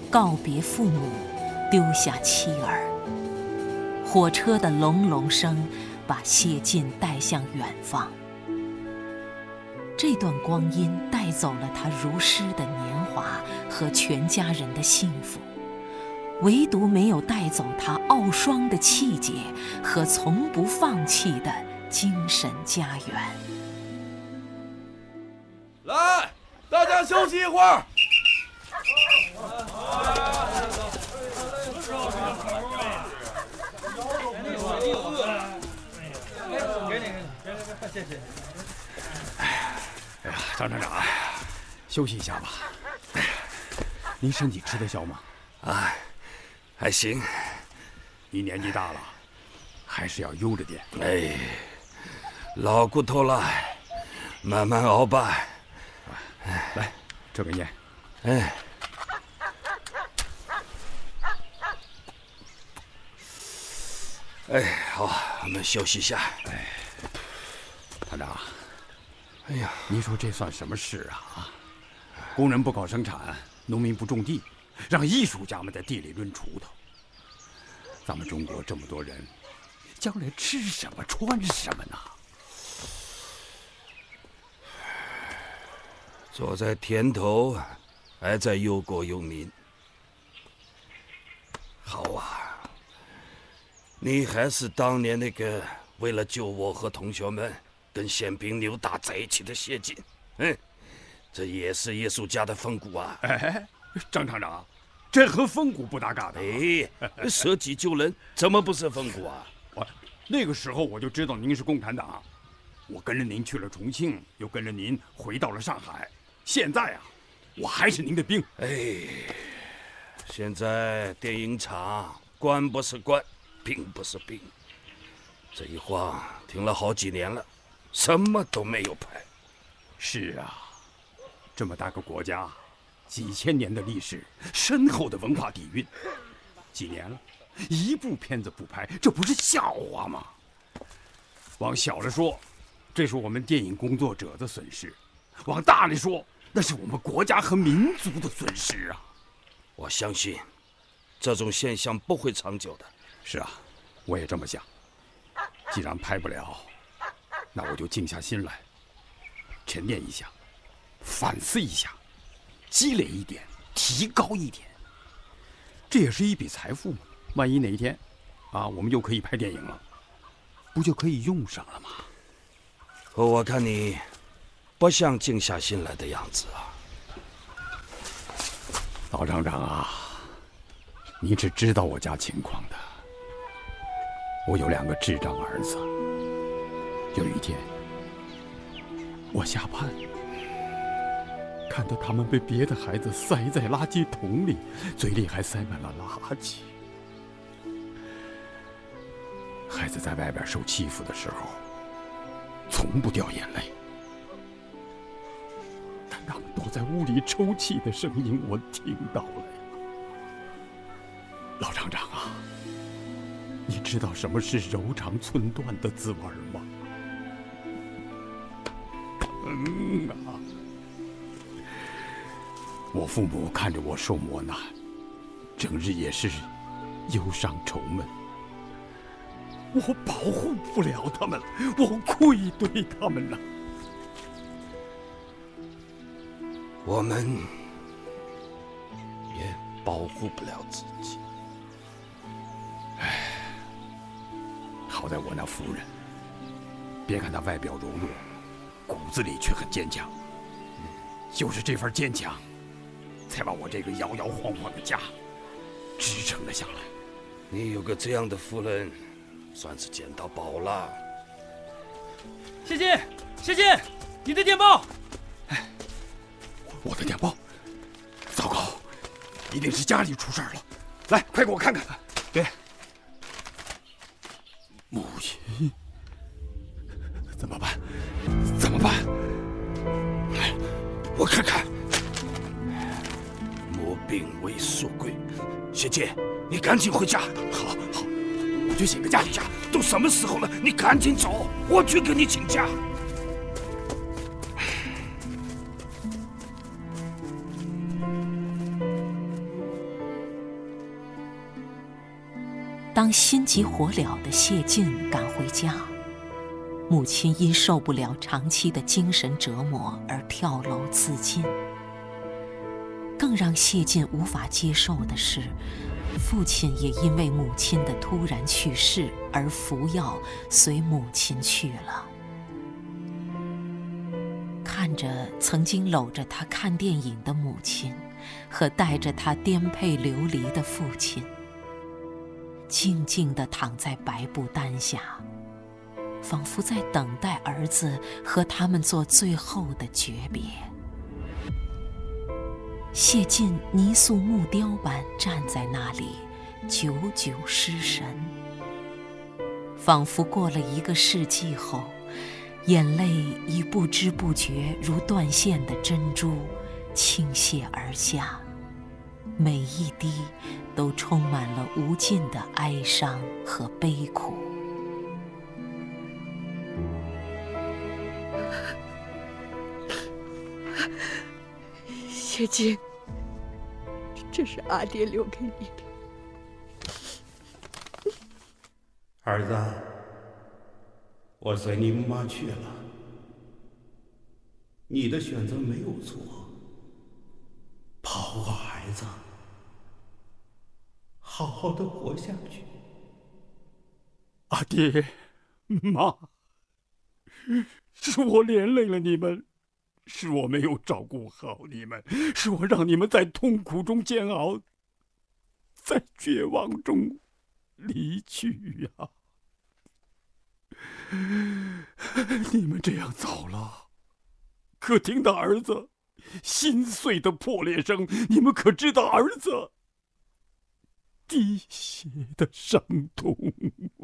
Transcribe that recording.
告别父母，丢下妻儿。火车的隆隆声把谢晋带向远方。这段光阴带走了他如诗的年华和全家人的幸福，唯独没有带走他傲霜的气节和从不放弃的精神家园。 来，大家休息一会儿。 谢谢。哎呀，张厂长，休息一下吧。您身体吃得消吗？ 哎，还行。 你年纪大了，还是要悠着点。 哎，老骨头了，慢慢熬吧。 来，抽根烟。 哎。哎，好，我们休息一下。 哎，团长， 哎呀， 您说这算什么事啊？工人不搞生产，农民不种地，让艺术家们在地里抡锄头。咱们中国这么多人，将来吃什么穿什么呢？ 坐在田头，还在忧国忧民。好啊，你还是当年那个为了救我和同学们跟宪兵扭打在一起的谢晋。这也是艺术家的风骨啊！ 哎，张厂长，这和风骨不搭嘎的。 哎，舍己救人，怎么不是风骨啊？ 那个时候我就知道您是共产党，我跟着您去了重庆，又跟着您回到了上海。现在啊，我还是您的兵。 哎，现在电影厂官不是官，兵不是兵，这一晃停了好几年了，什么都没有拍。 是啊，这么大个国家，几千年的历史，深厚的文化底蕴，几年了，一部片子不拍，这不是笑话吗？往小了说，这是我们电影工作者的损失；往大了说，那是我们国家和民族的损失啊！ 我相信，这种现象不会长久的。 是啊，我也这么想。既然拍不了，那我就静下心来，沉淀一下，反思一下，积累一点，提高一点。这也是一笔财富嘛。万一哪一天，我们又可以拍电影了，不就可以用上了吗？ 我看你不像静下心来的样子啊。 老厂长啊，你只知道我家情况的。我有2个智障儿子。有一天，我下班，看到他们被别的孩子塞在垃圾桶里，嘴里还塞满了垃圾。孩子在外边受欺负的时候，从不掉眼泪，但他们躲在屋里抽泣的声音，我听到了呀。老厂长啊，你知道什么是柔肠寸断的滋味吗？我父母看着我受磨难，整日也是忧伤愁闷。我保护不了他们，我愧对他们了。 我们也保护不了自己。 好在我那夫人，别看她外表柔弱，骨子里却很坚强。就是这份坚强，才把我这个摇摇晃晃的家支撑了下来。 你有个这样的夫人，算是捡到宝了。 谢晋，谢晋，你的电报！ 我的电报，糟糕，一定是家里出事了。来，快给我看看。对，母亲，怎么办？怎么办？ 我看看。母病危速贵，谢晋，你赶紧回家。 好，我去请个假。 都什么时候了，你赶紧走，我去给你请假。 当心急火燎的谢晋赶回家，母亲因受不了长期的精神折磨而跳楼自尽。更让谢晋无法接受的是，父亲也因为母亲的突然去世而服药随母亲去了。看着曾经搂着他看电影的母亲和带着他颠沛流离的父亲，静静地躺在白布单下，仿佛在等待儿子和他们做最后的诀别。谢晋泥塑木雕般站在那里，久久失神，仿佛过了1个世纪后，眼泪已不知不觉如断线的珍珠倾泻而下，每一滴都充满了无尽的哀伤和悲苦。 谢晋，这是阿爹留给你的。 儿子，我随你妈去了，你的选择没有错，保护好孩子，好好的活下去。阿爹，妈，是我连累了你们，是我没有照顾好你们，是我让你们在痛苦中煎熬，在绝望中离去呀。你们这样走了，可听到儿子心碎的破裂声，你们可知道儿子滴血的伤痛？